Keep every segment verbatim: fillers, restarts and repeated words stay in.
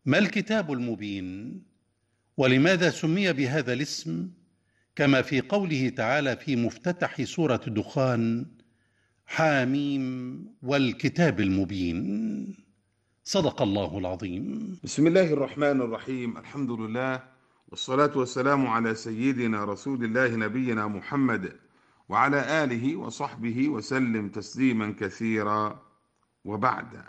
ما الكتاب المبين؟ ولماذا سمي بهذا الاسم؟ كما في قوله تعالى في مفتتح سورة الدخان: حاميم والكتاب المبين. صدق الله العظيم. بسم الله الرحمن الرحيم. الحمد لله والصلاة والسلام على سيدنا رسول الله نبينا محمد وعلى آله وصحبه وسلم تسليما كثيرا، وبعد.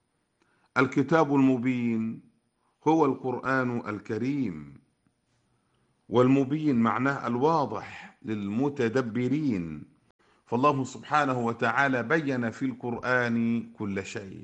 الكتاب المبين هو القرآن الكريم، والمبين معناه الواضح للمتدبرين، فالله سبحانه وتعالى بين في القرآن كل شيء.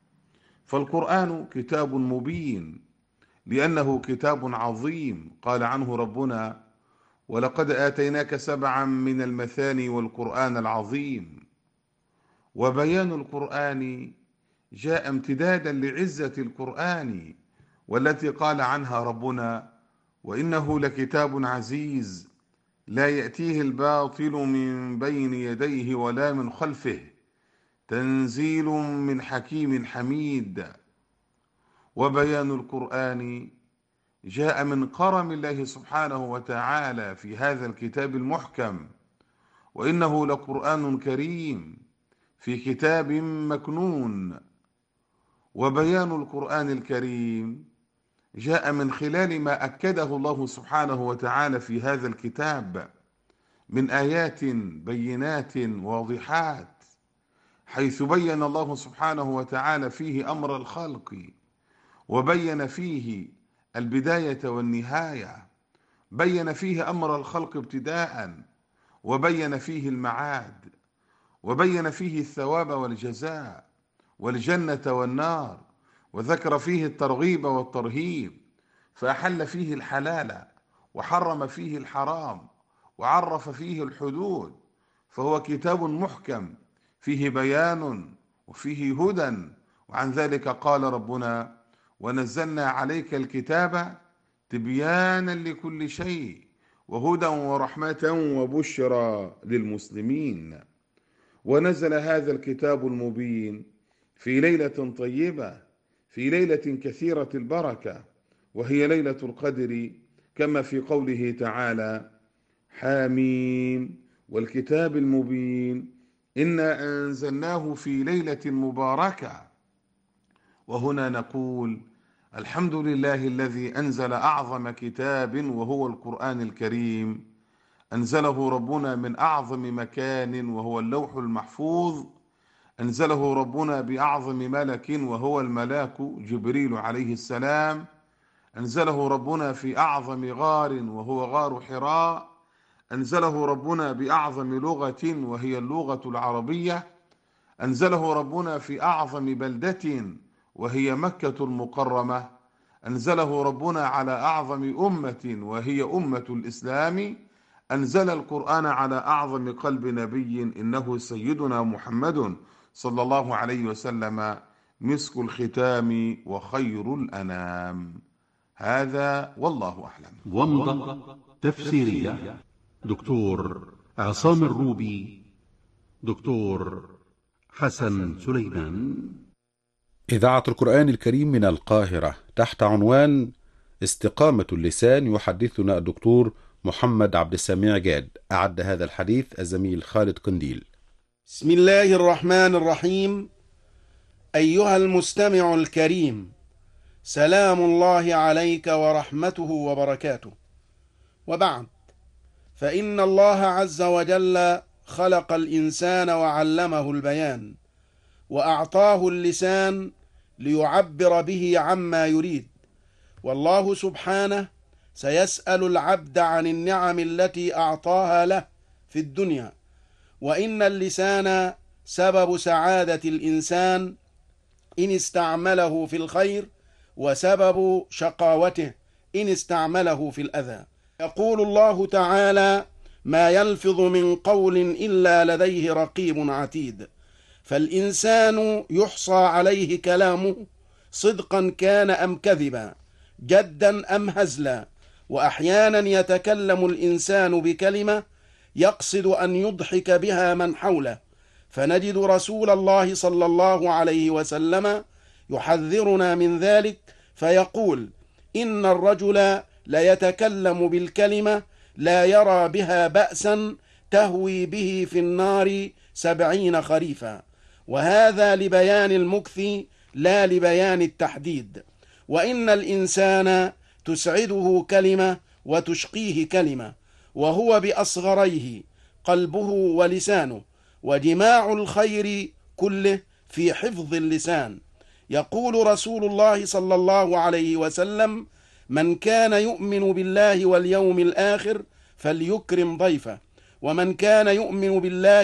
فالقرآن كتاب مبين لأنه كتاب عظيم، قال عنه ربنا: ولقد آتيناك سبعا من المثاني والقرآن العظيم. وبيان القرآن جاء امتدادا لعزة القرآن، والتي قال عنها ربنا: وإنه لكتاب عزيز لا يأتيه الباطل من بين يديه ولا من خلفه تنزيل من حكيم حميد. وبيان القرآن جاء من كرم الله سبحانه وتعالى في هذا الكتاب المحكم، وإنه لقرآن كريم في كتاب مكنون. وبيان القرآن الكريم جاء من خلال ما أكده الله سبحانه وتعالى في هذا الكتاب من آيات بينات واضحات، حيث بين الله سبحانه وتعالى فيه أمر الخلق، وبين فيه البداية والنهاية، بين فيه أمر الخلق ابتداء، وبين فيه المعاد، وبين فيه الثواب والجزاء والجنة والنار، وذكر فيه الترغيب والترهيب، فأحل فيه الحلال وحرم فيه الحرام وعرف فيه الحدود. فهو كتاب محكم فيه بيان وفيه هدى. وعن ذلك قال ربنا: ونزلنا عليك الكتاب تبيانا لكل شيء وهدى ورحمة وبشرى للمسلمين. ونزل هذا الكتاب المبين في ليلة طيبة، في ليلة كثيرة البركة، وهي ليلة القدر، كما في قوله تعالى: حاميم والكتاب المبين إنا أنزلناه في ليلة مباركة. وهنا نقول: الحمد لله الذي أنزل أعظم كتاب وهو القرآن الكريم، أنزله ربنا من أعظم مكان وهو اللوح المحفوظ، أنزله ربنا بأعظم ملك وهو الملاك جبريل عليه السلام، أنزله ربنا في أعظم غار وهو غار حراء، أنزله ربنا بأعظم لغة وهي اللغة العربية، أنزله ربنا في أعظم بلدة وهي مكة المكرمة، أنزله ربنا على أعظم أمة وهي أمة الإسلام، أنزل القرآن على أعظم قلب نبي إنه سيدنا محمد صلى الله عليه وسلم، مسك الختام وخير الأنام. هذا والله أعلم. ومضة تفسيرية دكتور عصام الروبي، دكتور حسن سليمان. إذاعة القرآن الكريم من القاهرة، تحت عنوان استقامة اللسان، يحدثنا الدكتور محمد عبد السميع جاد. أعد هذا الحديث الزميل خالد قنديل. بسم الله الرحمن الرحيم. أيها المستمع الكريم، سلام الله عليك ورحمته وبركاته. وبعد، فإن الله عز وجل خلق الإنسان وعلمه البيان، وأعطاه اللسان ليعبر به عما يريد. والله سبحانه سيسأل العبد عن النعم التي أعطاها له في الدنيا، وإن اللسان سبب سعادة الإنسان إن استعمله في الخير، وسبب شقاوته إن استعمله في الأذى. يقول الله تعالى: ما يلفظ من قول إلا لديه رقيب عتيد. فالإنسان يحصى عليه كلامه صدقا كان أم كذبا، جدا أم هزلا. وأحيانا يتكلم الإنسان بكلمة يقصد أن يضحك بها من حوله، فنجد رسول الله صلى الله عليه وسلم يحذرنا من ذلك فيقول: إن الرجل ليتكلم بالكلمة لا يرى بها بأسا تهوي به في النار سبعين خريفا. وهذا لبيان المكث لا لبيان التحديد. وإن الإنسان تسعده كلمة وتشقيه كلمة، وهو بأصغريه قلبه ولسانه، وجماع الخير كله في حفظ اللسان. يقول رسول الله صلى الله عليه وسلم: من كان يؤمن بالله واليوم الآخر فليكرم ضيفه، ومن كان يؤمن بالله